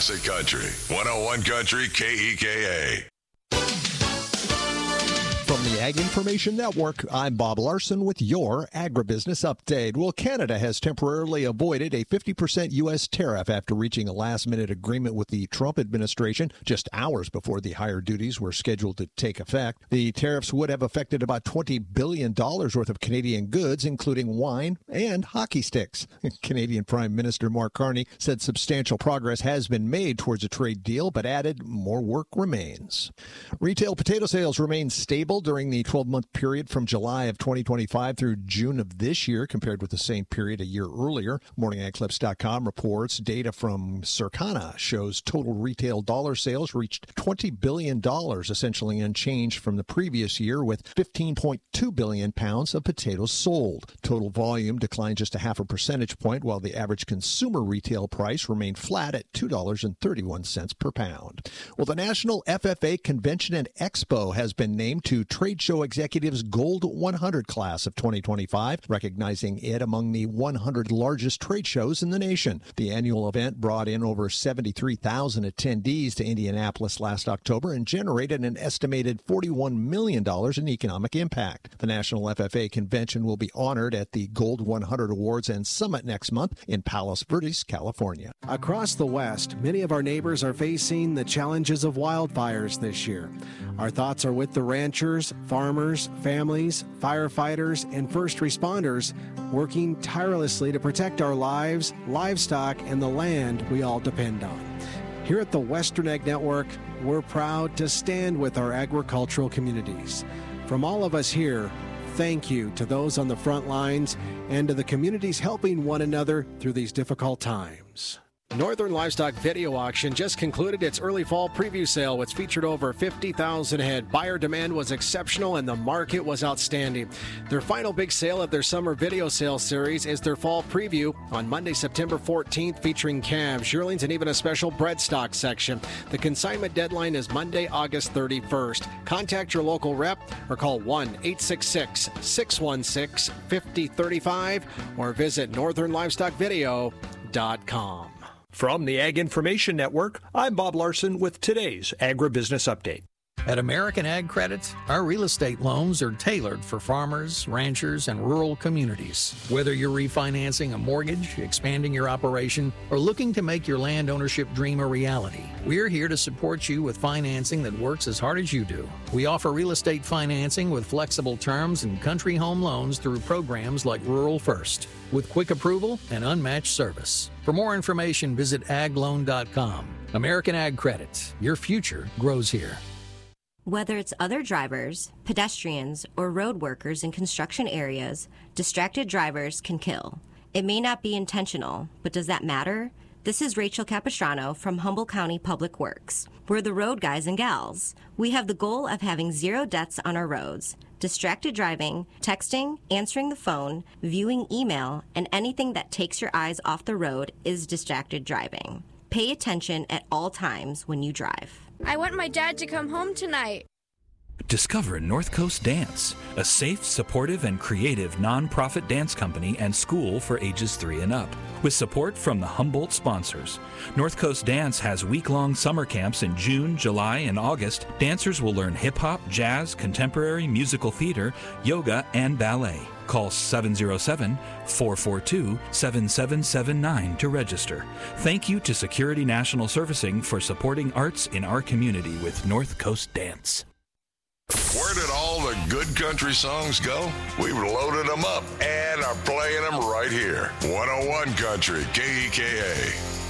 Classic Country. 101 Country KEKA. From the Ag Information Network, I'm Bob Larson with your Agribusiness Update. Well, Canada has temporarily avoided a 50% U.S. tariff after reaching a last-minute agreement with the Trump administration just hours before the higher duties were scheduled to take effect. The tariffs would have affected about $20 billion worth of Canadian goods, including wine and hockey sticks. Canadian Prime Minister Mark Carney said substantial progress has been made towards a trade deal, but added more work remains. Retail potato sales remain stable during the 12-month period from July of 2025 through June of this year compared with the same period a year earlier. MorningAgClips.com reports data from Circana shows total retail dollar sales reached $20 billion, essentially unchanged from the previous year, with 15.2 billion pounds of potatoes sold. Total volume declined just a half a percentage point, while the average consumer retail price remained flat at $2.31 per pound. Well, the National FFA Convention and Expo has been named to Trade Show Executives Gold 100 class of 2025, recognizing it among the 100 largest trade shows in the nation. The annual event brought in over 73,000 attendees to Indianapolis last October and generated an estimated $41 million in economic impact. The National FFA Convention will be honored at the Gold 100 Awards and Summit next month in Palos Verdes, California. Across the West, many of our neighbors are facing the challenges of wildfires this year. Our thoughts are with the ranchers, farmers, families, firefighters, and first responders working tirelessly to protect our lives, livestock, and the land we all depend on. Here at the Western Ag Network, we're proud to stand with our agricultural communities. From all of us here, thank you to those on the front lines and to the communities helping one another through these difficult times. Northern Livestock Video Auction just concluded its early fall preview sale, which featured over 50,000 head. Buyer demand was exceptional and the market was outstanding. Their final big sale of their summer video sale series is their fall preview on Monday, September 14th, featuring calves, yearlings, and even a special breadstock section. The consignment deadline is Monday, August 31st. Contact your local rep or call 1-866-616-5035 or visit northernlivestockvideo.com. From the Ag Information Network, I'm Bob Larson with today's Agribusiness Update. At American Ag Credit, our real estate loans are tailored for farmers, ranchers, and rural communities. Whether you're refinancing a mortgage, expanding your operation, or looking to make your land ownership dream a reality, we're here to support you with financing that works as hard as you do. We offer real estate financing with flexible terms and country home loans through programs like Rural First, with quick approval and unmatched service. For more information, visit agloan.com. American Ag Credit. Your future grows here. Whether it's other drivers, pedestrians, or road workers in construction areas, distracted drivers can kill. It may not be intentional, but does that matter? This is Rachel Capistrano from Humboldt County Public Works. We're the road guys and gals. We have the goal of having 0 deaths on our roads. Distracted driving, texting, answering the phone, viewing email, and anything that takes your eyes off the road is distracted driving. Pay attention at all times when you drive. I want my dad to come home tonight. Discover North Coast Dance, a safe, supportive, and creative nonprofit dance company and school for ages 3 and up. With support from the Humboldt sponsors, North Coast Dance has week-long summer camps in June, July, and August. Dancers will learn hip-hop, jazz, contemporary, musical theater, yoga, and ballet. Call 707-442-7779 to register. Thank you to Security National Servicing for supporting arts in our community with North Coast Dance. Where did all the good country songs go? We've loaded them up and are playing them right here. 101 Country, KEKA.